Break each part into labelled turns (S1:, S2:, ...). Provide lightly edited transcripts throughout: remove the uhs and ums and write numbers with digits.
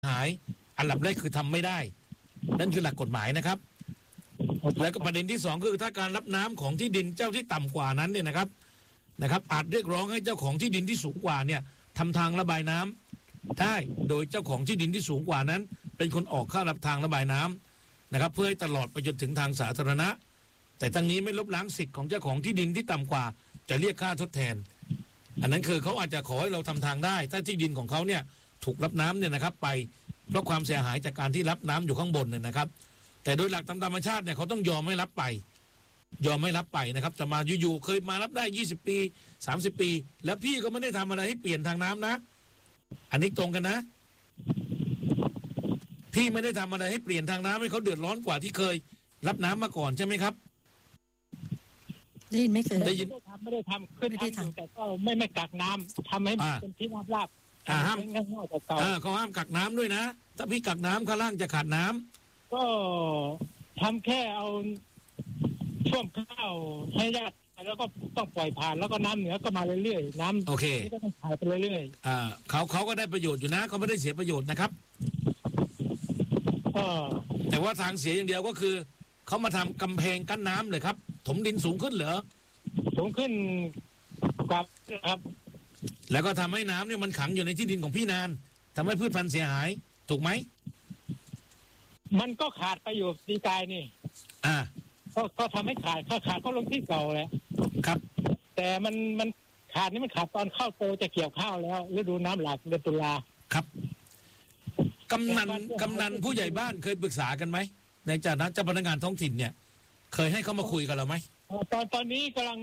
S1: หายอันดับแรกคือทำไม่ได้นั่นคือหลักกฎหมายนะครับแล้วก็ประเด็นที่สองคือถ้าการรับน้ำของที่ดินเจ้าที่ต่ำกว่านั้นเนี่ยนะครับอาจเรียกร้องให้เจ้าของที่ดินที่สูงกว่าเนี่ยทำทางระบายน้ำได้โดยเจ้าของที่ดินที่สูงกว่านั้น เป็นคนออกค่ารับทางระบายน้ำนะครับเพื่อให้ตลอดไปจนถึงทางสาธารณะแต่ทั้งนี้ไม่ลบล้างสิทธิ์ของเจ้าของที่ดินที่ต่ำกว่าจะเรียกค่าทดแทนอันนั้นคือเขาอาจจะขอให้เราทำทางได้ถ้าที่ดินของเขาเนี่ยถูกรับน้ำเนี่ยนะครับไปเพราะความเสียหายจากการที่รับน้ำอยู่ข้างบนเนี่ยนะครับแต่โดยหลักตามธรรมชาติเนี่ยเขาต้องยอมไม่รับไปนะครับจะมาอยู่ๆเคยมารับได้20 ปี30 ปีแล้วพี่ก็ไม่ได้ทำอะไรให้เปลี่ยนทางน้ำนะอันนี้ตรงกันนะพี่ไม่ได้ทำอะไรให้เปลี่ยนทางน้ำให้เขาเดือดร้อนกว่าที่เคยรับน้ำมาก่อนใช่ไหมครับ
S2: ได้ยินไม่เคย
S3: ได้ยินไม่ได้ทำขึ้นทำแต่ก็ไม่กักน้ำทำให้เป็นที่ราบ
S1: ห้ามเขาห้ามกักน้ำด้วยนะถ้าพี่กักน้ำข้างล่างจะขาดน้ำ
S3: ก็ทำแค่เอาช่วงข้าวให้ญาติแล้วก็ต้องปล่อยผ่านแล้วก็น้ำเหนือก็มาเรื่อยๆน้ำ
S1: โอเค
S3: ก็ต้องถ่ายไปเรื่อย
S1: ๆเขาก็ได้ประโยชน์อยู่นะเขาไม่ได้เสียประโยชน์นะครับแต่ว่าทางเสียอย่างเดียวก็คือเขามาทำกำแพงกั้นน้ำเลยครับถมดินสูงขึ้นเหรอ
S3: สูงขึ้นครับ
S1: แล้วก็ทำให้น้ำเนี่ยมันขังอยู่ในที่ดินของพี่นานทำให้พืชพันธุ์เสียหายถูกไหม
S3: มันก็ขาดไปอยู่ดีกายนี่ก็ทำให้ขาดเขาลงที่เก่าแหละ
S1: ครับ
S3: แต่มันขาดนี่มันขาดตอนเข้าโตจะเกี่ยวข้าวแล้วฤดูน้ำหลากเดือนตุลา
S1: ครับกำนันผู้ใหญ่บ้านเคยปรึกษากันไหมในเจ้าพนักงานท้องถิ่นเนี่ยเคยให้เขามาคุยกับเราไหม
S3: ตอนนี้กำลัง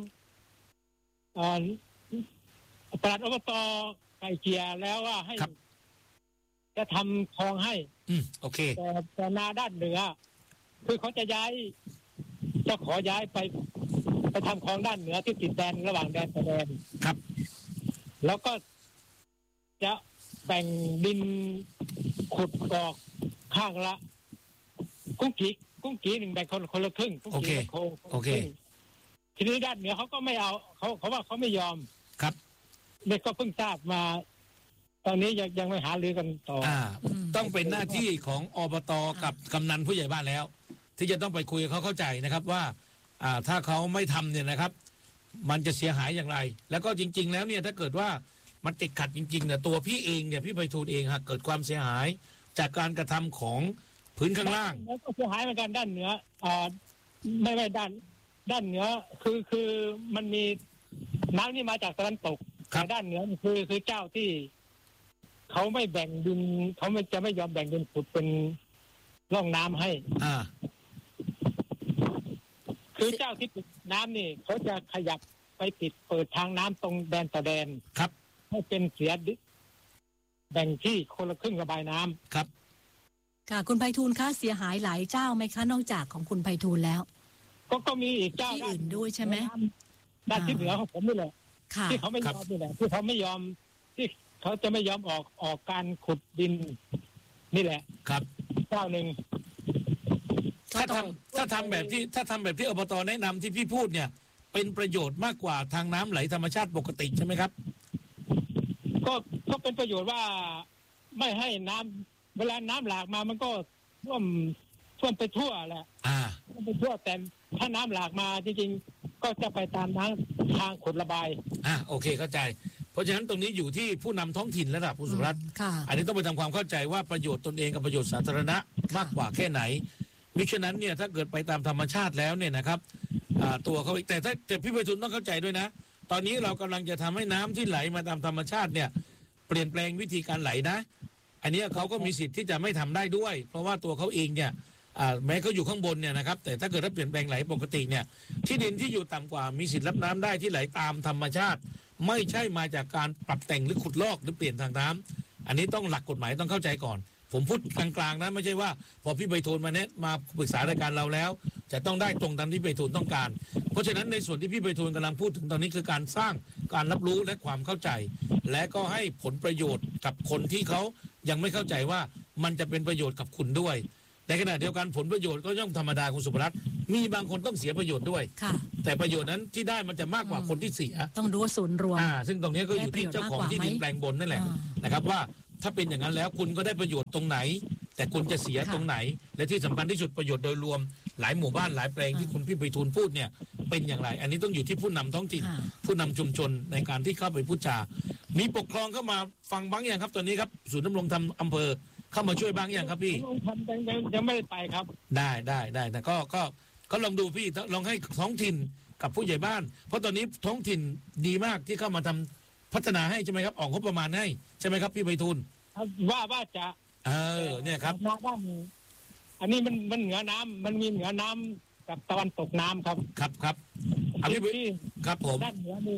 S3: ปลัดอบตไก่เกียแล้วว่าให้จะทำคลองให้
S1: โอเค
S3: แต่นาด้านเหนือคือเขาจะขอย้ายไปทำคลองด้านเหนือที่ติดแดนระหว่างแดนกับแดน
S1: ครับ
S3: แล้วก็จะแบ่งดินขุดออกข้างละกุ้งกี้หนึ่งแบ่งคนละครึ่ง
S1: โอเค
S3: ทีนี้ด้านเหนือเขาก็ไม่เอาเขาว่าเขาไม่ยอม
S1: ครับ
S3: เด็กก็เพิ่งทราบมาตอนนี้ยังไม่หารือกันต่อ
S1: ต้องเป็นหน้าที่ของอบต.กับกำนันผู้ใหญ่บ้านแล้วที่จะต้องไปคุยกับเขาเข้าใจนะครับว่าถ้าเขาไม่ทำเนี่ยนะครับมันจะเสียหายอย่างไรแล้วก็จริงๆแล้วเนี่ยถ้าเกิดว่ามันติดขัดจริงๆเนี่ยตัวพี่เองเนี่ยพี่ไพฑูรย์เองเกิดความเสียหายจากการกระทำของพื้นข้างล่าง
S3: แล้วก็เสียหายเหมือนกันด้านเหนือไม่ด้านเหนือคือมันมีน้ำนี่มาจากตะวันตกแต่ด้านเหนือคือเจ้าที่เขาไม่แบ่งดินเขาจะไม่ยอมแบ่งดินขุดเป็นร่องน้ำให้คือเจ้าที่ปิดน้ำนี่เขาจะขยับไปเปิดทางน้ำตรงแดนต่อแดน
S1: ครับ
S3: ให้เป็นเสียแบ่งที่คนละครึ่งระบายน้ำ
S1: ครับ
S2: ค่ะคุณไพฑูรย์คะเสียหายหลายเจ้าไหมคะนอกจากของคุณไพฑูรย์แล้ว
S3: ก็มีอีกเจ้า
S2: ที่อื่นด้วยใช่ไหม
S3: ด้านที่เหนือของผมนี่แหละที่เขาไม่ยอมนี่แหละที่เขาไม่ยอมที่เขาจะไม่ยอมออกการขุดดินนี่แหละ
S1: ครับ
S3: เจ้าหนึ่ง
S1: ถ้าทำแบบที่อบต.แนะนำที่พี่พูดเนี่ยเป็นประโยชน์มากกว่าทางน้ำไหลธรรมชาติปกติใช่ไหมครับ
S3: ก็เป็นประโยชน์ว่าไม่ให้น้ำเวลาน้ำหลากมามันก็ท่วมไปทั่วแหละท่วมไปทั่วแต่ถ้าน้ำหลากมาจริงๆก็จะไปตามน้ำทางขุดระบาย
S1: โอเคเข้าใจเพราะฉะนั้นตรงนี้อยู่ที่ผู้นำท้องถิ่นแล้วล่ะผู้สุรัตน์อันนี้ต้องไปทำความเข้าใจว่าประโยชน์ตนเองกับประโยชน์สาธารณะมากกว่าแค่ไหนมิฉะนั้นเนี่ยถ้าเกิดไปตามธรรมชาติแล้วเนี่ยนะครับตัวเขาแต่พี่ไพฑูรย์ต้องเข้าใจด้วยนะตอนนี้เรากำลังจะทำให้น้ำที่ไหลมาตามธรรมชาติเนี่ยเปลี่ยนแปลงวิธีการไหลนะอันนี้เขาก็มีสิทธิ์ที่จะไม่ทำได้ด้วยเพราะว่าตัวเขาเองเนี่ยแม้เขาอยู่ข้างบนเนี่ยนะครับแต่ถ้าเกิดเปลี่ยนแปลงไหลปกติเนี่ยที่ดินที่อยู่ต่ำกว่ามีสิทธิ์รับน้ำได้ที่ไหลตามธรรมชาติไม่ใช่มาจากการปรับแต่งหรือขุดลอกหรือเปลี่ยนทางน้ำอันนี้ต้องหลักกฎหมายต้องเข้าใจก่อนผมพูดกลางๆนะไม่ใช่ว่าพอพี่ไพฑูรย์มาปรึกษารายการเราแล้วจะต้องได้ตรงตามที่ไพฑูรย์ต้องการเพราะฉะนั้นในส่วนที่พี่ไพฑูรย์กำลังพูดถึงตอนนี้คือการสร้างการรับรู้และความเข้าใจและก็ให้ผลประโยชน์กับคนที่เขายังไม่เข้าใจว่ามันจะเป็นประโยชน์กับคุณด้วยในขณะเดียวกันผลประโยชน์ก็ย่อมธรรมดาคุณสุภรัตน์มีบางคนต้องเสียประโยชน์ด้วยแต่ประโยชน์นั้นที่ได้มันจะมากกว่าคนที่เสีย
S2: ต้องดูศูนย์รวม
S1: ซึ่งตรงนี้ก็อยู่ที่เจ้าของที่ดินแปลงบนนั่นแหละนะครับว่าถ้าเป็นอย่างนั้นแล้วคุณก็ได้ประโยชน์ตรงไหน แต่คุณจะเสียตรงไหน และที่สำคัญที่สุดประโยชน์โดยรวมหลายหมู่บ้านหลายแปลงที่คุณพี่ไพฑูรย์พูดเนี่ยเป็นอย่างไร อันนี้ต้องอยู่ที่ผู้นำท้องถิ่นผู้นำชุมชนในการที่เข้าไปพูดจามีปกครองเข้ามาฟังบ้างอย่างครับตอนนี้ครับศูนย์ดำรงธรรมอำเภอเข้ามาช่วยบ้างอย่างครับพี่
S3: ยังไม่ได้ไปครับ
S1: ได้แต่ก็ลองดูพี่ลองให้ท้องถิ่นกับผู้ใหญ่บ้านเพราะตอนนี้ท้องถิ่นดีมากที่เข้ามาทำพัฒนาให้ใช่ไหมครับออกงบประมาณให้ใช่ไหมครับพี่ไพฑูรย์
S3: ว่าจะ
S1: เนี่ยครับ
S3: อันนี้มันเหนือน้ำมันมีเหนือน้ำกับตะวันตกน้ำครับ
S1: ครับอันนี้ครับผม
S3: ด้านเหนือนี่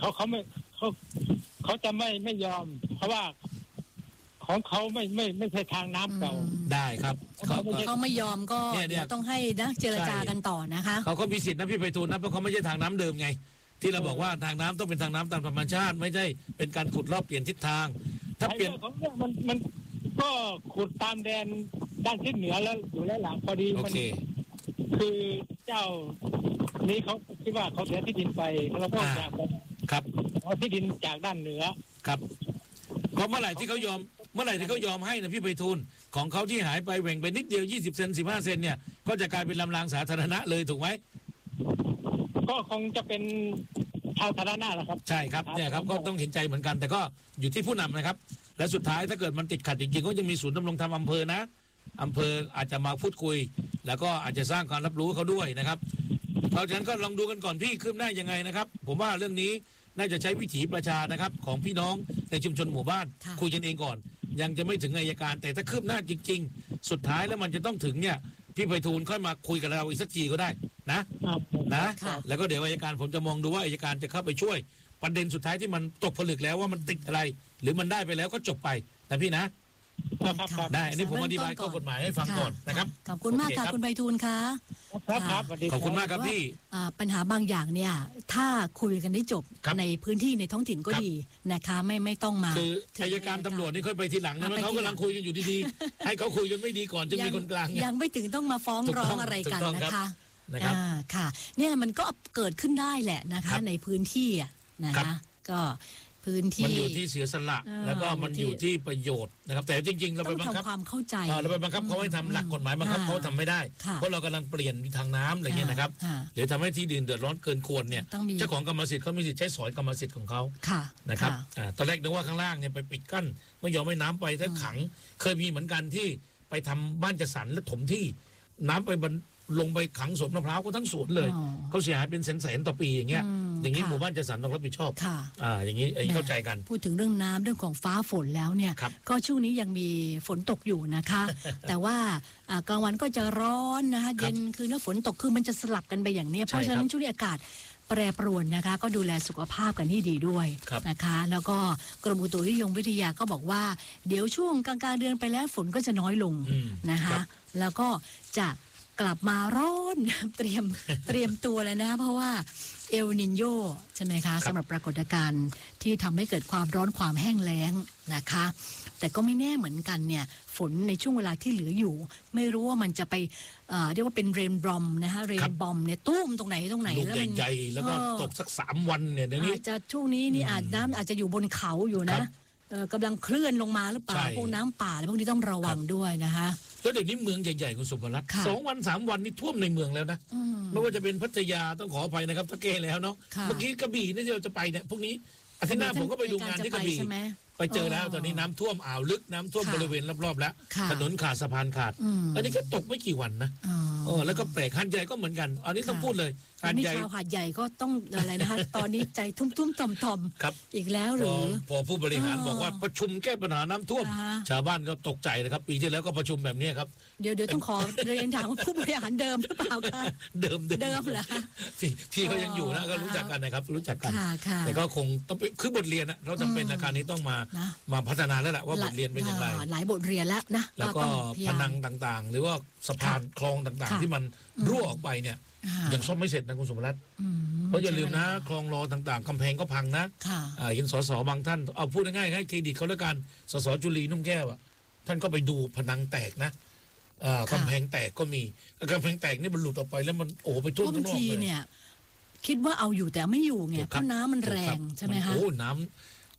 S3: เขาจะไม่ยอมเพราะว่าของเขาไม่ใช่ทางน้ำเก่า
S1: ได้ครับ
S2: เขาไม่ยอมก็ต้องให้นะเจรจากันต่อนะคะ
S1: เขาก็มีสิทธินะพี่ไพฑูรย์นะเพราะเขาไม่ใช่ทางน้ำเดิมไงที่เราบอกว่าทางน้ำต้องเป็นทางน้ำตามธรรมชาติไม่ใช่เป็นการขุดรอบเปลี่ยนทิศทางถ้าเปลี่ยน
S3: ของมันก็ขุดตามแดนด้านทิศเหนือแล้วอยู่แล้วหลังพอดีมันคือเจ้านี้เขาคิดว่าเขาเสียที่ดินไปแล้วก็อยาก
S1: ครับ
S3: เอาที่ดินจากด้านเหนือ
S1: ครับก็เมื่อไหร่ที่เขายอมให้นะพี่ไพฑูรย์ของเขาที่หายไปแหว่งไปนิดเดียว20 เซน15 เซนเนี่ยก็จะกลายเป็นลำรางสาธารณะเลยถูกไหม
S3: ก็คงจะเป็นสาธารณะแหละครับ
S1: ใช่ครับเนี่ยครับก็ต้องเห็นใจเหมือนกันแต่ก็อยู่ที่ผู้นำนะครับและสุดท้ายถ้าเกิดมันติดขัดจริงๆก็ยังมีศูนย์ดำรงธรรมอำเภอนะอำเภออาจจะมาพูดคุยแล้วก็อาจจะสร้างความรับรู้เขาด้วยนะครับเพราะฉะนั้นก็ลองดูกันก่อนพี่คืบหน้ายังไงนะครับผมว่าเรื่องนี้น่าจะใช้วิถีประชานะครับของพี่น้องในชุมชนหมู่บ้านคุยกันเองก่อนยังจะไม่ถึงอัยการแต่ถ้าคืบหน้าจริงๆสุดท้ายแล้วมันจะต้องถึงเนี่ยพี่ไพฑูรย์ค่อยมาคุยกับเราอีกสักทีก็ได้นะแล้วก็เดี๋ยวอัยการผมจะมองดูว่าอัยการจะเข้าไปช่วยประเด็นสุดท้ายที่มันตกผลึกแล้วว่ามันติดอะไรหรือมันได้ไปแล้วก็จบไปนะพี่นะได้อันนี้ผมอธิบายข้อกฎหมายให้ฟังก่อนนะครับ
S2: ขอบคุณมากค่ะคุณไพฑูรย์ค่ะ
S1: ขอบคุณมากครับพี่
S2: ปัญหาบางอย่างเนี่ยถ้าคุยกันได้จบในพื้นที่ในท้องถิ่นก็ดีนะคะไม่ต้องมา
S1: คืออัยการตำรวจนี่ค่อยไปทีหลังนะเขากำลังคุยกันอยู่ดีๆให้เขาคุยกันไม่ดีก่อนจะมีคนกลาง
S2: ยังไม่ถึงต้องมาฟ้องร้องอะไรกันนะคะค่ะเนี่ยมันก็เกิดขึ้นได้แหละนะคะในพื้นที่นะคะก็พื้นที่
S1: มันอยู่ที่เสียสละแล้วก็มันอยู่ที่ประโยชน์นะครับแต่จริงๆเราไปบังคับ
S2: ความเข้าใจ
S1: เราไปบังคับเขาให้ทำหลักกฎหมายบังคับเขาทำไม่ได้เพราะเรากำลังเปลี่ยนทางน้ำอะไรเงี้ยนะครับหรือทำให้ที่ดินเดือดร้อนเกินควรเนี่ยเจ้าของกรรมสิทธิ์เขามีสิทธิ์ใช้สอยกรรมสิทธิ์ของเขานะครับตอนแรกนึกว่าข้างล่างเนี่ยไปปิดกั้นไม่ยอมให้น้ำไปถ้าขังเคยมีเหมือนกันที่ไปทำบ้านจัดสรรและถมที่น้ำไปลงไปขังสวนมะพร้าวก็ทั้งสวนเลยเขาเสียหายเป็นแสนต่อปีอย่างเงี้ยอย่างนี้หมู่บ้านจัดสรรต้องรับผิดชอบอย่างนี้เข้าใจกัน
S2: พูดถึงเรื่องน้ำเรื่องของฟ้าฝนแล้วเนี่ยก็ช่วงนี้ยังมีฝนตกอยู่นะคะ แต่ว่ากลางวันก็จะร้อนนะคะเย็นคือฝนตกคือมันจะสลับกันไปอย่างนี้เพราะฉะนั้นช่วงนี้อากาศแปรปรวนนะคะก็ดูแลสุขภาพกันให้ดีด้วยนะคะแล้วก็กรมอุตุนิยมวิทยาก็บอกว่าเดี๋ยวช่วงกลางๆเดือนไปแล้วฝนก็จะน้อยลงนะคะแล้วก็จะกลับมาร้อนเตรียมตัวเลยนะเพราะว่าเอลนินโยใช่ไหมคะสำหรับปรากฏการณ์ที่ทำให้เกิดความร้อนความแห้งแล้งนะคะแต่ก็ไม่แน่เหมือนกันเนี่ยฝนในช่วงเวลาที่เหลืออยู่ไม่รู้ว่ามันจะไปเรียกว่าเป็นเรนบอมนะคะเรนบอมเนี่ยตุ้มตรงไหน
S1: ลูกใหญ่ๆแล้วก็ตกสัก3 วันเนี่ยนี้
S2: อาจจะช่วงนี้นี่น้ำอาจจะอยู่บนเขาอยู่นะกำลังเคลื่อนลงมาหรือเปล่าพวกน้ำป่าอะไรพวกนี้ต้องระวังด้วยนะคะ
S1: แล้วเดี๋ยวนี้เมืองใหญ่ๆคุณสุภรัตน์2 วัน3 วันนี่ท่วมในเมืองแล้วนะไม่ว่าจะเป็นพัทยาต้องขออภัยนะครับตะเกแล้วเนาะเมื่อกี้กระบี่นี่เราจะไปเนี่ยพวกนี้อาทิตย์หน้าผมก็ไปดูงานที่กระบี่ไปเจอแล้วตอนนี้น้ำท่วมอ่าวลึกน้ำท่วมบริเวณรอบๆแล้วถนนขาดสะพานขาดอันนี้ก็ตกไม่กี่วันนะแล้วก็แปลกหาดใหญ่ก็เหมือนกันอันนี้ต้องพูดเลย
S2: หาดใหญ่ชาวหาดใหญ่ก็ต้องอะไรนะคะตอนนี้ใจทุ่มๆต่อมๆอีกแล้วหรือ
S1: พอผู้บริหารบอกว่าประชุมแก้ปัญหาน้ำท่วมชาวบ้านก็ตกใจนะครับปีที่แล้วก็ประชุมแบบนี้ครับ
S2: เดี๋ยวต้องขอเรียนถามว่าผู้บริหารเดิมหรือเปล่าคะ
S1: เดิม
S2: เหรอ
S1: ที่เขายังอยู่นะก็รู้จักกันนะครับรู้จักกันแต่ก็คงต้องคือบทเรียนเราจำเป็นในการนี้ต้องมาพัฒนาแล้วแหละว่าบทเรียนเป็นอย่างไร
S2: หลายบทเรียนแล้วนะ
S1: แล้วก็พนังต่างๆหรือว่าสะพานคลองต่างๆที่มันรั่วออกไปเนี่ยยังซ่อมไม่เสร็จนะคุณสมรัตน์เพราะอย่าลืมนะคลองรอต่างๆกำแพงก็พังนะเห็นสสบางท่านเอาพูดง่ายๆให้เครดิตเขาแล้วกันสสจุลีนุ่มแก้วท่านก็ไปดูผนังแตกนะกำแพงแตกก็มีกำแพงแตกนี่มันหลุดออกไปแล้วมันไปท่วมข้างนอกเลย
S2: คิดว่าเอาอยู่แต่ไม่อยู่ไงเพราะน้ำมันแรงใช่ไหมคะ
S1: โอ้น้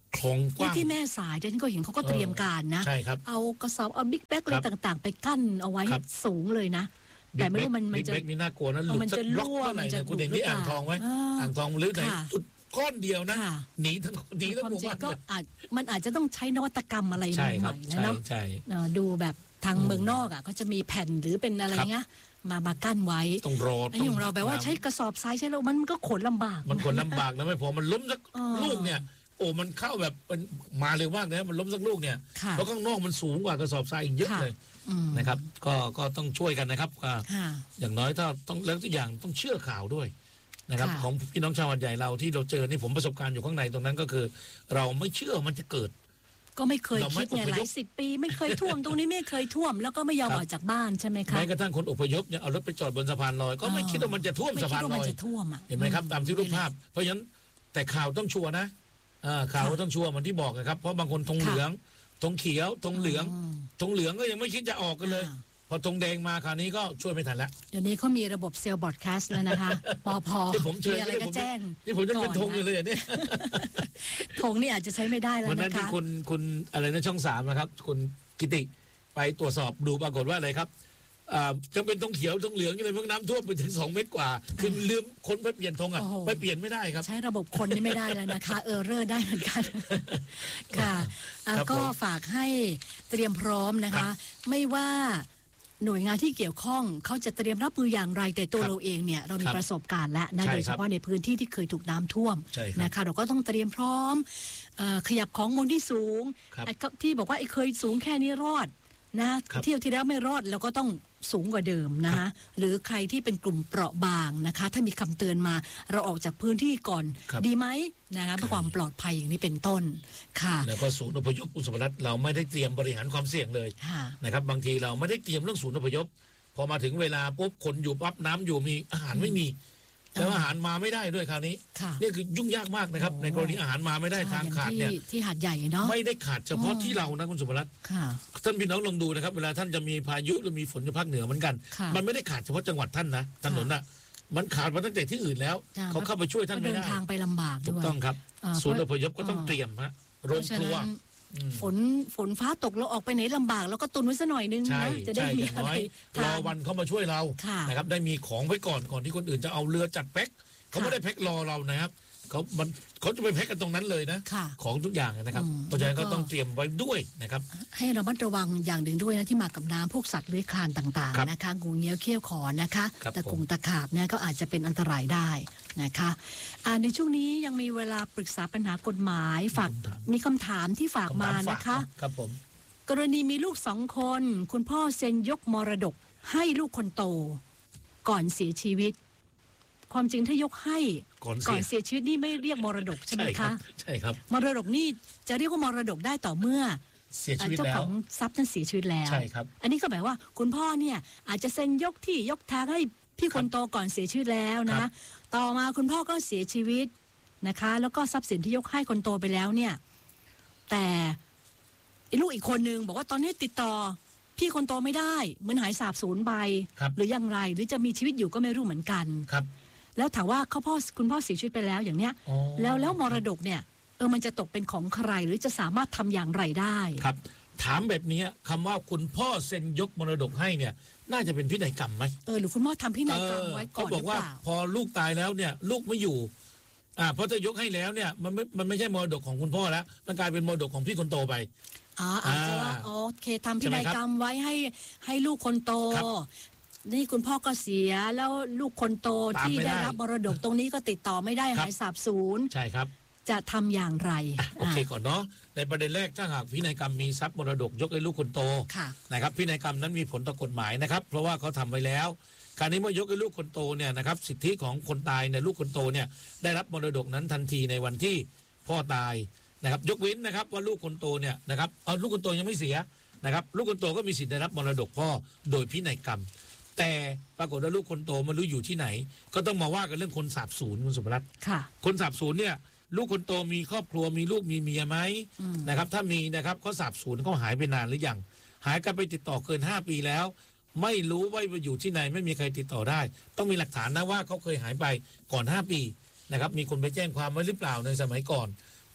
S1: คลองกว้าง
S2: ที่แม่สายฉันก็เห็นเขาก็เตรียมการนะ
S1: ใช่ครับ
S2: เอากระสอบเอาบิ๊กแบ็กอะไรต่างๆ ไปกั้นเอาไว้
S1: ครับ
S2: สูงเลยนะ แต่ไม่รู้มัน
S1: บิ๊ก
S2: จะ
S1: แบ็กนี่น่ากลัวนะหลุด
S2: มัน
S1: สั
S2: จะ
S1: กบล็อก
S2: รั่ว
S1: เท่าไหร่
S2: มันจะ
S1: นะคุณเห็นที่
S2: หลุด
S1: อ่างทองไหม
S2: หรือเปล่า
S1: อ่างทองหรือไหน
S2: ค่ะ
S1: จุดก้อนเดียวนะ
S2: ค่ะ
S1: หนีทั้งห
S2: ความ
S1: มู่
S2: จริง
S1: บ้าน
S2: ก็มันอาจจะต้องใช้นวัตกรรมอะไรให
S1: ใช่ค
S2: ม่
S1: รับ
S2: ๆแล้ว
S1: ใช่
S2: เนาะ
S1: ใช่
S2: ดูแบบทางเมืองนอกอ่ะก็จะมีแผ่นหรือเป็นอะไรเงี้ยมากั้นไว้
S1: ต้องรอ
S2: อันนี้ของเราแบบว่าใช้กระสอบทรายใช้แล้วมันก็ขนลำบาก
S1: มันคนลำบากนะไม่พอมันล้มสัก
S2: อ๋อ
S1: ลูกเนี่ย โอ้มันเข้าแบบมันมาเร็วมากนะมันล้มสักลูกเนี่ย
S2: ค่ะ
S1: เพราะข้างนอกมันสูงกว่ากระสอบทรายอีกเยอะ
S2: ค่ะ
S1: เลย
S2: อืม
S1: นะครับ ก็ต้องช่วยกันนะครับ
S2: ค่ะ
S1: อย่างน้อยถ้าต้องแล้วทุกอย่างต้องเชื่อข่าวด้วยนะครับ
S2: ค่ะ
S1: ของพี่น้องชาวหัดใหญ่เราที่เราเจอนี่ผมประสบการณ์อยู่ข้างในตรงนั้นก็คือ เราไม่เชื่อมันจะเกิด
S2: ก็ไม่เคย
S1: เราไม่
S2: คิดไง
S1: อพยพ
S2: หลายสิบปีไม่เคยท่วมตรงนี้ไม่เคยท่วม แล้วก็ไม่ยอม
S1: ครับ
S2: ออกจากบ้านใช่ไหมคะ
S1: แม้กระทั่งคนอพยพเนี่ยเอารถไปจอดบนสะพานลอยก็ไม่คิดว่ามันจะท่วม
S2: ไม่
S1: สะ
S2: คิด
S1: พาน
S2: ว่า
S1: ล
S2: มัน
S1: อย
S2: จะท่วมอ่ะ
S1: เห็นไหมครับตามที่รูปภาพ เพราะฉะนั้นแต่ข่าวต้องชัวร์นะข่าวต้องชัวร์เหมือนที่บอกนะครับเพราะบางคนธงเหลืองธงเขียวธงเหลืองธงเหลืองก็ยังไม่คิดจะออกกันเลย พอธงแดงมาคราวนี้ก็ช่วยไม่ทันแล้ว
S2: เดี๋ยวนี้เขามีระบบเซลล์บอดแคสต์แล้วนะคะปอพอ
S1: ที่ผมเชิญ
S2: มีอะไรก็แจ้ง
S1: นี่ผมจะเป็นธงอยู่
S2: ก่
S1: เลยอันนี้
S2: ธงนี่อาจจะใช้ไม่ได้แล้ว
S1: วันนั้น
S2: นะ
S1: ที่
S2: คะ
S1: คุณอะไรนะช่อง3นะครับคุณกิติไปตรวจสอบดูปรากฏว่าอะไรครับจะเป็นธงเขียวธงเหลืองอะไรพวกน้ำท่วมไปถึง2 เมตรกว่าคือลืมคนไปเปลี่ยนธงอ่ะไปเปลี่ยนไม่ได้ครับ
S2: ใช้ระบบคนนี่ไม่ได้แล้วนะคะเออเรอร์ได้เหมือนกันค่ะ
S1: ครับ
S2: ก็
S1: ผม
S2: ฝากให้เตรียมพร้อมนะ
S1: ครั
S2: คะ
S1: บ
S2: ไม่ว่าหน่วยงานที่เกี่ยวข้องเขาจะเตรียมรับมืออย่างไรแต่ตัว
S1: ครับ
S2: เราเองเนี่ยเรามี
S1: ครับ
S2: ประสบการณ์แล้วนะ
S1: ใช่
S2: โดยเฉพาะในพื้นที่ที่เคยถูกน้ำท่วม
S1: ใช่ครับ
S2: นะคะเราก็ต้องเตรียมพร้อมขยับของบนที่สูง
S1: ครับ
S2: ไอ้ที่บอกว่าไอ้เคยสูงแค่นี้รอดนะครับ เที่ยวที่แล้วไม่รอดเราก็ต้องสูงกว่าเดิมนะคะหรือใครที่เป็นกลุ่มเปราะบางนะคะ ถ้ามีคำเตือนมาเราออกจากพื้นที่ก่อน
S1: ครับ
S2: ดีไหมนะคะเพื่อความปลอดภัยอย่างนี้เป็นต้นค่ะ
S1: แล้วก็ศูนย์อพยพอุสมรัตน์เราไม่ได้เตรียมบริหารความเสี่ยงเลย
S2: ค่ะ
S1: นะครับบางทีเราไม่ได้เตรียมเรื่องศูนย์อพยพ พอมาถึงเวลาปุ๊บคนอยู่ปั๊บน้ำอยู่มีอาหารไม่มีแล้วอาหารมาไม่ได้ด้วยคราวนี้
S2: ค่ะ
S1: นี่คือยุ่งยากมากนะครับ
S2: โอ้
S1: ในกรณีอาหารมาไม่ได้ทางขาดเนี่ย
S2: ที่หาดใหญ่เนาะ
S1: ไม่ได้ขาดเฉพาะที่เรานะคุณสุภรัตน์
S2: ค่ะ
S1: ท่านพี่น้องลองดูนะครับเวลาท่านจะมีพายุหรือมีฝนในภาคเหนือเหมือนกัน
S2: ค่ะ
S1: มันไม่ได้ขาดเฉพาะจังหวัดท่านนะถนนน่ะมันขาดมาตั้งแต่ที่อื่นแล้ว
S2: จ้ะ
S1: เขาเข้าไปช่วยท่าน
S2: ก็
S1: ไม่
S2: เดิน
S1: ได้
S2: ทางไปลำบาก
S1: ถู
S2: ด้
S1: ก
S2: วย
S1: ต้องครับ ศูนย์อพยพก็ต้องเตรียมฮะโรงครัว
S2: เพาะฉะนั้น
S1: อืม
S2: ฝนฟ้าตกเราออกไปไหนลำบากแล้วก็ตุนไว้สักหน่อยนึง
S1: ใช่
S2: นะจะได้
S1: ใช่
S2: มี
S1: อย่าง
S2: อะ
S1: น้
S2: ไร
S1: อยร
S2: ทา
S1: อน วันเขามาช่วยเรา
S2: ค่ะ
S1: นะครับได้มีของไว้ก่อนที่คนอื่นจะเอาเรือจัดแพ็คเขาไม่ได้แพ็ครอเรานะครับเขาจะไปแพ็คกันตรงนั้นเลยนะ
S2: ค่ะ
S1: ของทุกอย่างนะครับ
S2: อืม
S1: เพราะฉะนั้นก็
S2: แล้วก็
S1: ต้องเตรียมไว้ด้วยนะครับ
S2: ให้ระมัดระวังอย่างหนึ่งด้วยนะที่มากับน้ำพวกสัตว์เลื้อยคลานต่าง
S1: ครับ
S2: ๆนะคะงูเงี้ยวเขี้ยวขอนะคะ
S1: ครับ
S2: ตะกุงตะขาบเนี่ยก็อาจจะเป็นอันตรายได้นะคะในช่วงนี้ยังมีเวลาปรึกษาปัญหากฎหมายฝากมีคำถามที่ฝากมานะคะ
S1: ครับผม
S2: กรณีมีลูก2 คน คุณพ่อเซ็นยกมรดกให้ลูกคนโต ก่อนเสียชีวิต ความจริงถ้ายกให้
S1: ก่อน
S2: ก่อน
S1: เสีย
S2: เสียชีวิตนี่ไม่เรียกมรดกใช่ไหม
S1: ครั
S2: คะ
S1: ใช่ครับ
S2: มรดกนี่จะเรียกว่ามรดกได้ต่อเมื่อ
S1: เสียชีวิต
S2: เจ้า
S1: แล้
S2: ข
S1: ว
S2: องทรัพย์นั้นเสียชีวิตแล้ว
S1: ใช่ครับ
S2: อันนี้ก็แปลว่าคุณพ่อเนี่ยอาจจะเซ็นยกที่ยกทางให้พี่คนโตก่อนเสียชีวิตแล้ว
S1: ครั
S2: นะ
S1: บ
S2: ต่อมาคุณพ่อก็เสียชีวิตนะคะ แล้วก็ทรัพย์สินที่ยกให้คนโตไปแล้วเนี่ย แต่ลูกอีกคนนึงบอกว่าตอนนี้ติดต่อพี่คนโตไม่ได้เหมือนหายสาบสูญไป
S1: ครับ
S2: หรืออย่างไร หรือจะมีชีวิตอยู่ก็ไม่รู้เหมือนกัน
S1: ครับ
S2: แล้วถามว่าคุณพ่อเสียชีวิตไปแล้วอย่างเนี้ย
S1: อ๋อ
S2: แล้วมรดกเนี่ยมันจะตกเป็นของใครหรือจะสามารถทำอย่างไรได้
S1: ครับ ถามแบบนี้คำว่าคุณพ่อเซ็นยกมรดกให้เนี่ย น่าจะเป็นพินัยกรรมไหม
S2: หรือคุณพ่อทำพินัยกรรมไว้ก่
S1: เขา
S2: อนห
S1: บ
S2: รือ อก เป
S1: ว่า
S2: ล่า
S1: พอลูกตายแล้วเนี่ย ลูกไม่อยู่เพราะถ้ายกให้แล้วเนี่ยมันไม่ใช่มรดกของคุณพ่อแล้วมันกลายเป็นมรดกของพี่คนโตไป
S2: อาจจะว่าโอเคทำพินัยกรรมไว้ให้ลูกคนโต
S1: ครับ
S2: นี่คุณพ่อก็เสียแล้วลูกคนโต
S1: ตาม
S2: ที่
S1: ไม่ได้
S2: ได้รับมรดกตรงนี้ก็ติดต่อไม่ได้
S1: ครับ
S2: หายสาบสูญ
S1: ใช่ครับ
S2: จะทำอย่างไร
S1: โอเคก่อนเนาะในประเด็นแรกถ้าหากพินัยกรรมมีทรัพย์มรดกยกให้ลูกคนโต
S2: ค่ะ
S1: นะครับพินัยกรรมนั้นมีผลต่อกฎหมายนะครับ เพราะว่าเขาทำไว้แล้วคราวนี้เมื่อยกให้ลูกคนโตเนี่ยนะครับสิทธิของคนตายเนี่ยลูกคนโตเนี่ยได้รับมรดกนั้นทันทีในวันที่พ่อตายนะครับยกเว้นนะครับว่าลูกคนโตเนี่ยนะครับลูกคนโตยังไม่เสียนะครับลูกคนโตก็มีสิทธิ์ได้รับมรดกพ่อโดยพินัยกรรม แต่ปรากฏว่าลูกคนโตไม่รู้อยู่ที่ไหน ก็ต้องมาว่ากันเรื่องคนสาบสูญคุณสุภรัตน์
S2: ค่ะ
S1: คนสาบสูญเนี่ยลูกคนโตมีครอบครัวมีลูกมีเมียไหม
S2: อืม
S1: นะครับถ้ามีนะครับเขาสาบสูญเขาหายไปนานหรือยังหายกันไปติดต่อเกิน5 ปีแล้ว ไม่รู้ว่าอยู่ที่ไหนไม่มีใครติดต่อได้ ต้องมีหลักฐานนะว่าเขาเคยหายไปก่อน5 ปีนะครับมีคนไปแจ้งความไว้หรือเปล่าในสมัยก่อน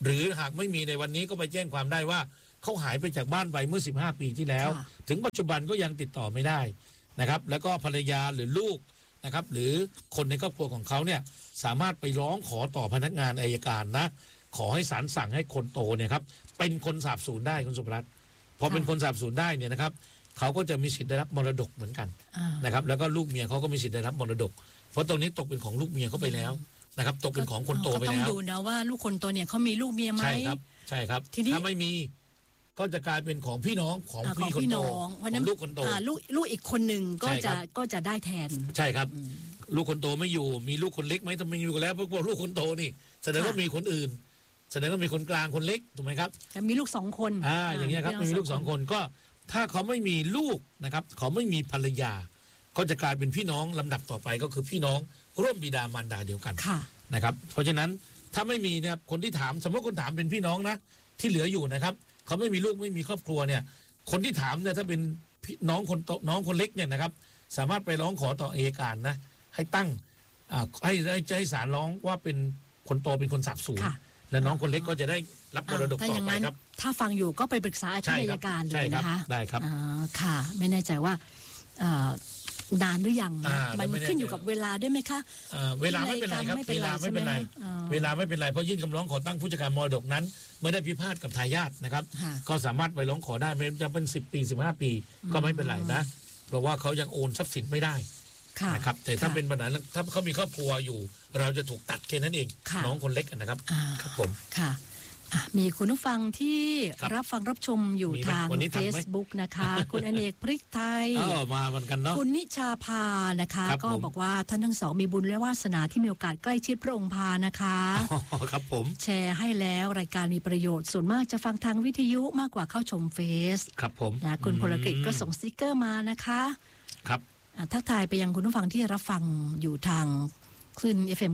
S1: หรือหากไม่มีในวันนี้ก็ไปแจ้งความได้ว่าเขาหายไปจากบ้านไปเมื่อ15 ปีที่แล้วถึงปัจจุบันก็ยังติดต่อไม่ได้นะครับแล้วก็ภรรยาหรือลูกนะครับหรือคนในครอบครัวของเขาเนี่ยสามารถไปร้องขอต่อพนักงานอัยการนะขอให้ศาลสั่งให้คนโตเนี่ยครับเป็นคนสาบสูญได้คุณสุภรัตน์พอเป็นคนสาบสูญได้เนี่ยนะครับเขาก็จะมีสิทธิ์ได้รับมรดกเหมือนกันนะครับแล้วก็ลูกเมียเขาก็มีสิทธิ์ได้รับมรดกเพราะตรงนี้ตกเป็นของลูกเมียเขาไปแล้วนะครับตกเป็นของคนโตไปแล้ว
S2: ต้องดูนะว่าลูกคนโตเนี่ยเขามีลูกเมียไหม
S1: ใช่ครับใช่ครับถ้าไม่มีก็จะกลายเป็นของพี่น้องของพี่คนโตของลูกคนโต
S2: ลูกอีกคนหนึ่งก็จะได้แทน
S1: ใช่ครับลูกคนโตไม่อยู่มีลูกคนเล็กไหมทำไมอยู่กันแล้วเพราะลูกคนโตนี่แสดงว่ามีคนอื่นแสดงว่ามีคนกลางคนเล็กถูกไหมครับ
S2: แต่มีลูก2 คน
S1: อย่างเงี้ยครับมีลูก2 คนก็ถ้าเขาไม่มีลูกนะครับเขาไม่มีภรรยาก็จะกลายเป็นพี่น้องลำดับต่อไปก็คือพี่น้องร่วมบิดามารดาเดียวกันนะครับเพราะฉะนั้นถ้าไม่มีเนี่ยคนที่ถามสมมติคนถามเป็นพี่น้องนะที่เหลืออยู่นะครับเขาไม่มีลูกไม่มีครอบครัวเนี่ยคนที่ถามเนี่ยถ้าเป็นน้องคนโตน้องคนเล็กเนี่ยนะครับสามารถไปร้องขอต่ออัยการนะให้ตั้งให้ศาลร้องว่าเป็นคนโตเป็นคนสาบสูญและน้องคนเล็กก็จะได้รับมรดกต่อไปครับ
S2: ถ้าฟังอยู่ก็ไปปรึกษาอธิบดีการเลยนะคะ
S1: ได้ครับ
S2: ค่ะไม่แน่ใจว่านานหรือยังมันขึ้นอยู่กับเวลาด้วยไหมคะ
S1: เวลาไม่เป็นไรครับเวลาไม่เป็นไรเวลาไม่เป็นไรเพราะยื่นคำร้องขอตั้งผู้จัดการมรดกนั้นเมื่อได้พิพาทกับทายาทนะครับก็สามารถไปร้องขอได้ไม่จะเป็น10 ปี 15 ปีก็ไม่เป็นไรนะเพราะว่าเขายังโอนทรัพย์สินไม่ได้นะครับแต่ถ้าเป็นปัญหาถ้าเขามีครอบครัวอยู่เราจะถูกตัดแค่นั้นเองน้องคนเล็กนะครับครับผม
S2: ค่ะมีคุณผู้ฟังที่รับฟังรับชมอยู่ทาง Facebook นะคะคุณอเนกพริกไทย
S1: มาเหมือนกันเนาะ
S2: คุณนิชาภานะคะก็บอกว่าท่านทั้งสองมีบุญและวาสนาที่มีโอกาสใกล้ชิดพระองค์พานะคะ
S1: ครับผม
S2: แชร์ให้แล้วรายการมีประโยชน์ส่วนมากจะฟังทางวิทยุมากกว่าเข้าชมเฟซ
S1: ครับผม
S2: นะคุณพลกฤษก็ส่งสติ๊กเกอร์มานะคะ
S1: ครับ
S2: ทักทายไปยังคุณผู้ฟังที่รับฟังอยู่ทางคลื่น FM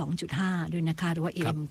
S2: 92.5 ด้วยนะคะหรือว่า AM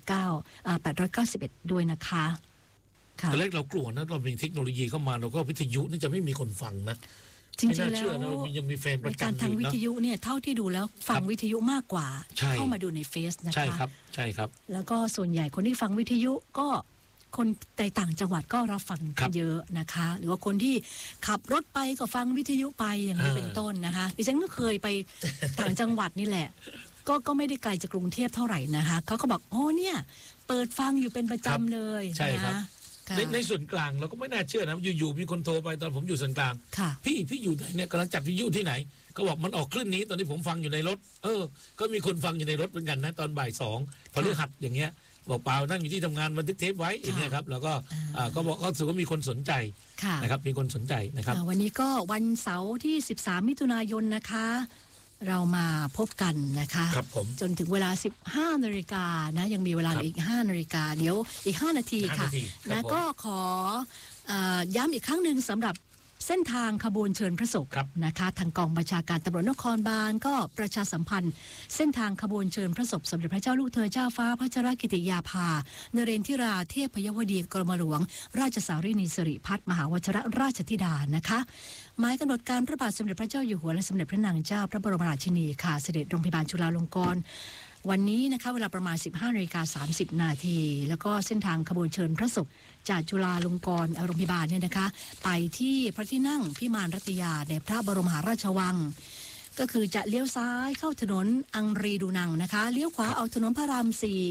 S2: 891 ด้วยนะคะ
S1: ตอนแรกเรากลัวนะเรามีเทคโนโลยีเข้ามาเราก็วิทยุนี่จะไม่มีคนฟังนะ
S2: จริงๆแล้ว
S1: ยังมีแฟนประจำ
S2: การทางวิทยุเนี่ยเท่าที่ดูแล้วฟังวิทยุมากกว่าเข้ามาดูในเฟซนะคะ
S1: ใช่ครับใช่ครับ
S2: แล้วก็ส่วนใหญ่คนที่ฟังวิทยุก็คนในต่างจังหวัดก็รับฟังเยอะนะคะหรือว่าคนที่ขับรถไปก็ฟังวิทยุไปอย่างนี้เป็นต้นนะคะดิฉันก็เคยไปต่างจังหวัดนี่แหละก็ไม่ได้ไกลจากกรุงเทพเท่าไหร่นะคะเขาก็บอกโอ้เนี่ยเปิดฟังอยู่เป็นประจำเลย
S1: ใช่ครับในส่วนกลางเราก็ไม่น่าเชื่อนะอยู่ๆมีคนโทรไปตอนผมอยู่ส่วนกลางพี่อยู่ไหนเนี่ยกำลังจัดวิทยุที่ไหนก็บอกมันออกคลื่นนี้ตอนนี้ผมฟังอยู่ในรถก็มีคนฟังอยู่ในรถเหมือนกันนะตอนบ่าย2พฤหัสอย่างเงี้ยบอกเปล่านั่งอยู่ที่ทำงานบันทึกเทปไว้อย่างเงี้ยครับแล้วก็บอกก็ถือว่ามีคนสนใจนะครับมีคนสนใจนะครับ
S2: วันนี้ก็วันเสาร์ที่13 มิถุนายนนะคะเรามาพบกันนะคะจนถึงเวลา 15 นาฬิกานะยังมีเวลาอีก5 นาฬิกาเดี๋ยวอีก5 นาทีค่ะนะก็ขอย้ำอีกครั้งหนึ่งสำหรับเส้นทางขบวนเชิญพระศพนะคะทางกองบัญชาการตำรวจนครบาลก็ประชาสัมพันธ์เส้นทางขบวนเชิญพระศพสมเด็จพระเจ้าลูกเธอเจ้าฟ้าพัชรกิติยาภานเรนทิราเทพยวดีกรมหลวงราชสารีนีสิริพัฒน์มหาวชิรราชธิดานะคะหมายกำหนดการพระบาทสมเด็จพระเจ้าอยู่หัวและสมเด็จพระนางเจ้าพระบรมราชินีค่ะเสด็จโรงพยาบาลจุฬาลงกรณ์วันนี้นะคะเวลาประมาณ 15:30 นาทีแล้วก็เส้นทางขบวนเชิญพระศพจากจุฬาลงกรณ์โรงพยาบาลเนี่ยนะคะไปที่พระที่นั่งพิมานรัตยาในพระบรมมหาราชวังก็คือจะเลี้ยวซ้ายเข้าถนนอังรีดูนังนะคะเลี้ยวขวาออกถนนพระราม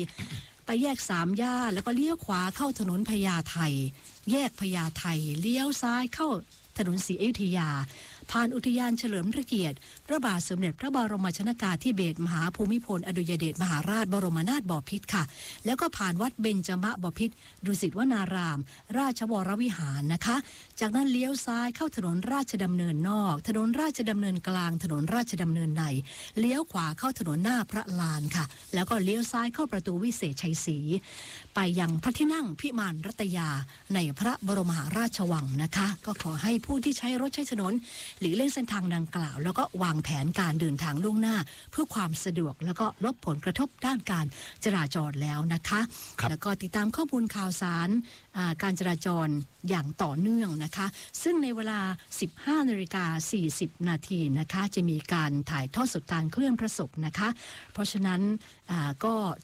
S2: 4ไปแยก3 ย่านแล้วก็เลี้ยวขวาเข้าถนนพญาไทแยกพญาไทเลี้ยวซ้ายเข้าถนนศรีอยุธยาผ่านอุทยานเฉลิมพระเกียรติพระบาทสมเด็จพระบรมชนกาธิเบศรมหาภูมิพลอดุลยเดชมหาราชบรมนาถบพิตรค่ะแล้วก็ผ่านวัดเบญจมบพิตรดุสิตวนาราม ราชวรวิหารนะคะจากนั้นเลี้ยวซ้ายเข้าถนนราชดำเนินนอกถนนราชดำเนินกลางถนนราชดำเนินในเลี้ยวขวาเข้าถนนหน้าพระลานค่ะแล้วก็เลี้ยวซ้ายเข้าประตูวิเศษชัยศรีไปยังพระที่นั่งพิมานรัตยาในพระบรมมหาราชวังนะคะก็ขอให้ผู้ที่ใช้รถใช้ถนนหรือเล่นเส้นทางดังกล่าวแล้วก็วางแผนการเดินทางล่วงหน้าเพื่อความสะดวกแล้วก็ลดผลกระทบด้านการจราจรแล้วนะคะแล้วก็ติดตามข้อมูลข่าวสารการจราจรอย่างต่อเนื่องนะคะซึ่งในเวลา 15:40 นาทีนะคะจะมีการถ่ายทอดสดการเคลื่อนพระศพนะคะเพราะฉะนั้นก็ทุก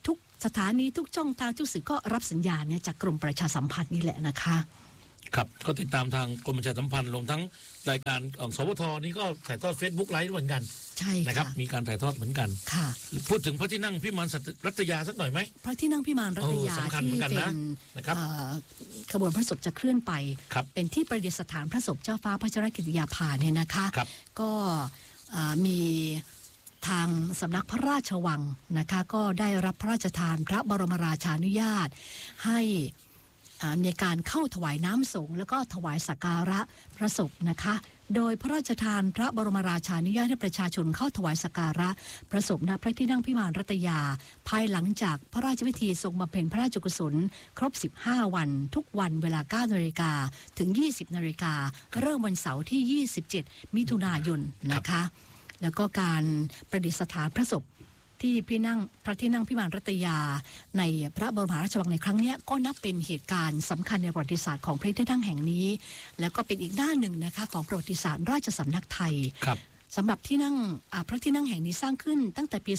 S2: สถานีทุกช่องทางทุกสื่อก็รับสัญญาณเนี่ยจากกรมประชาสัมพันธ์นี่แหละนะคะ
S1: ครับก็ติดตามทางกรมประชาสัมพันธ์รวมทั้งรายการของสวทนี่ก็ถ่ายทอด Facebook ไลฟ์เหมือนกัน
S2: ใช่
S1: นะครับมีการถ่ายทอดเหมือนกัน
S2: ค่ะ
S1: พูดถึงพระที่นั่งพิมานรัตยาสักหน่อยไหม
S2: พระที่นั่งพิมานรัตยาที่เป็นขบวนพระศพจะเคลื่อนไปเป็นที่ประดิษฐานพระศพเจ้าฟ้าพัชรกิติยาภาเนี่ยนะคะก็มีทางสำนักพระราชวังนะคะก็ได้รับพระราชทานพระบรมราชานุญาตให้มีการเข้าถวายน้ำสงฆ์แล้วก็ถวายสักการะพระศพนะคะโดยพระราชทานพระบรมราชานุญาตให้ประชาชนเข้าถวายสักการะพระศพณพระที่นั่งพิมานรัตยาภายหลังจากพระราชพิธีทรงบำเพ็ญพระราชกุศลครบ15วันทุกวันเวลา 9 นาฬิกาถึง 20 นาฬิกาเริ่มวันเสาร์ที่ 27 มิถุนายนนะคะแล้วก็การประดิษฐานพระศพที่พระที่นั่งพิมานรัตยาในพระบรมราชวังในครั้งนี้ก็นับเป็นเหตุการณ์สำคัญในประวัติศาสตร์ของพระที่นั่งแห่งนี้แล้วก็เป็นอีกด้านหนึ่งนะคะของประวัติศาสตร์ราชสำนักไทยสำหรับที่นั่งพระที่นั่งแห่งนี้สร้างขึ้นตั้งแต่ปี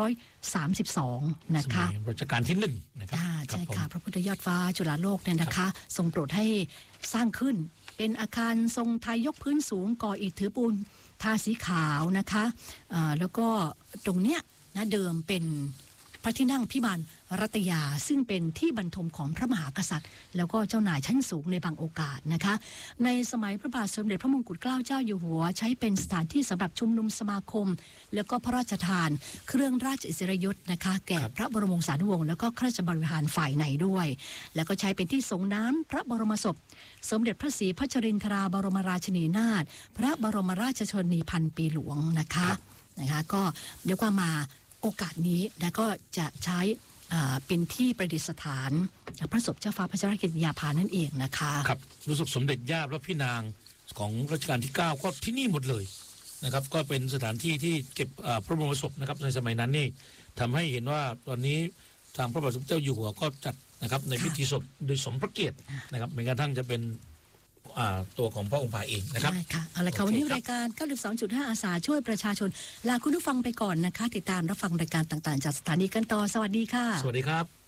S2: 2532 นะคะ
S1: รัชกาลที่1นะครับ
S2: ใช่ค่ะพระพุทธยอดฟ้าจุฬาโลกเนี่ยนะคะทรงโปรดให้สร้างขึ้นเป็นอาคารทรงไทยยกพื้นสูงก่ออิฐถือปูนทาสีขาวนะคะแล้วก็ตรงเนี้ยนะเดิมเป็นพระที่นั่งพิมานรัตยาซึ่งเป็นที่บรรทมของพระมหากษัตริย์แล้วก็เจ้านายชั้นสูงในบางโอกาสนะคะในสมัยพระบาทสมเด็จพระมงกุฎเกล้าเจ้าอยู่หัวใช้เป็นสถานที่สำหรับชุมนุมสมาคมแล้วก็พระราชทานเครื่องราชอิสริยยศนะคะแก่พระบรมวงศานุวงศ์แล้วก็ข้าราชบริพารฝ่ายในด้วยแล้วก็ใช้เป็นที่ส่งน้ำพระบรมศพสมเด็จพระศรีพัชรินทราบรมราชินีนาถพระบรมราชชนนีพันปีหลวงนะคะก็เดี๋ยวก็มาโอกาสนี้แล้วก็จะใช้เป็นที่ประดิษฐานพระศพเจ้าฟ้าพัชรกิติยาภานั่นเองนะคะ
S1: ครับรู้สึกสมเด็จย่าพระพี่นางของรัชกาลที่9ก็ที่นี่หมดเลยนะครับก็เป็นสถานที่ที่เก็บพระบรมศพนะครับในสมัยนั้นนี่ทำให้เห็นว่าตอนนี้ทางพระบาทสมเด็จเจ้าอยู่หัวก็จัดนะครับในพิธีศพโดยสมพระเกียรตินะครับแม้กระทั่งจะเป็นตัวของพระองค์พาเองนะครับ
S2: ใช่ค่ะเอาละค่ะวันนี้รายการ 92.5 อาสาช่วยประชาชนลาคุณผู้ฟังไปก่อนนะคะติดตามรับฟังรายการต่างๆจากสถานีกันต่อสวัสดีค่ะ
S1: สวัสดีครับ